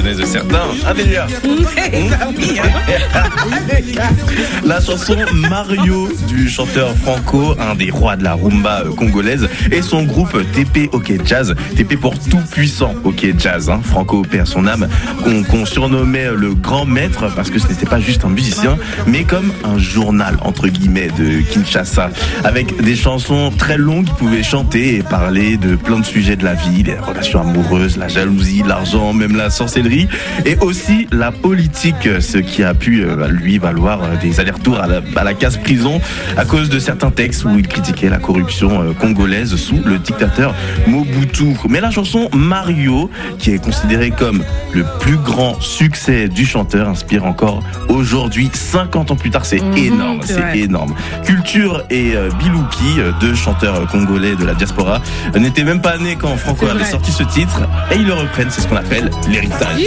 jeunesse de certains. Un délire. La chanson Mario du chanteur Franco, un des rois de la rumba congolaise, et son groupe TP OK Jazz. TP pour tout puissant OK Jazz. Franco perd son âme, qu'on surnommait le grand maître parce que ce n'était pas juste un musicien, mais comme un journal entre guillemets de Kinshasa, avec des chansons très longues. Il pouvait chanter et parler de plein de sujets de la vie, les relations amoureuses, la jalousie, l'argent, même la sorcellerie, et aussi la politique, ce qui a pu lui valoir des allers-retours à la case prison à cause de certains textes où il critiquait la corruption congolaise sous le dictateur Mobutu. Mais la chanson Mario, qui est considérée comme le plus grand succès du chanteur, inspire encore aujourd'hui, 50 ans plus tard. C'est énorme, c'est énorme. Culture et Bilouki, deux chanteurs congolais de la diaspora, n'étaient même pas nés quand Franco avait sorti ce titre, et ils le reprennent. C'est ce qu'on appelle l'héritage.